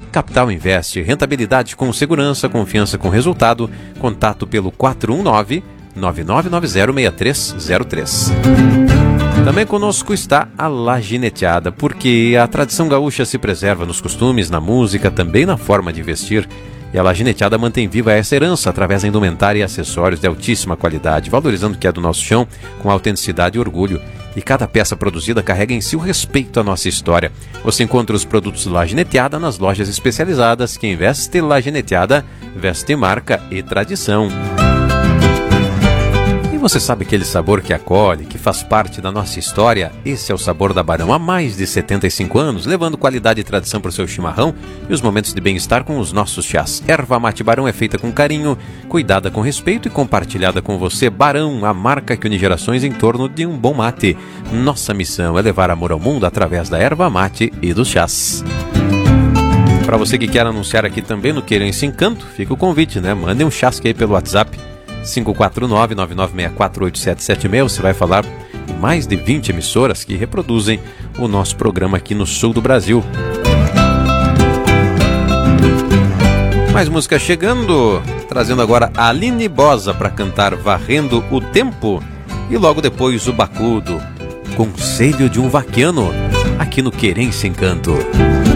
Capital Invest, rentabilidade com segurança, confiança com resultado. Contato pelo 419-9990-6303. Também conosco está a Lagineteada, porque a tradição gaúcha se preserva nos costumes, na música, também na forma de vestir. E a Lagineteada mantém viva essa herança através da indumentária e acessórios de altíssima qualidade, valorizando o que é do nosso chão com autenticidade e orgulho. E cada peça produzida carrega em si o respeito à nossa história. Você encontra os produtos Lagineteada nas lojas especializadas. Quem veste Lagineteada, veste marca e tradição. E você sabe aquele sabor que acolhe, que faz parte da nossa história? Esse é o sabor da Barão há mais de 75 anos, levando qualidade e tradição para o seu chimarrão e os momentos de bem-estar com os nossos chás. Erva Mate Barão é feita com carinho, cuidada com respeito e compartilhada com você. Barão, a marca que une gerações em torno de um bom mate. Nossa missão é levar amor ao mundo através da erva mate e dos chás. Para você que quer anunciar aqui também no Querência Encanto, fica o convite, né? Mande um chasque aí pelo WhatsApp 549-9964-8776. Você vai falar em mais de 20 emissoras que reproduzem o nosso programa aqui no sul do Brasil. Mais música chegando, trazendo agora a Aline Bosa para cantar Varrendo o Tempo. E logo depois o Bacudo, Conselho de um Vaquiano, aqui no Querência Encanto.